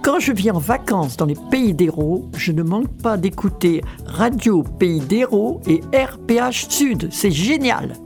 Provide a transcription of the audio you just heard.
Quand je vis en vacances dans les Pays d'Hérault, je ne manque pas d'écouter Radio Pays d'Hérault et RPH Sud. C'est génial!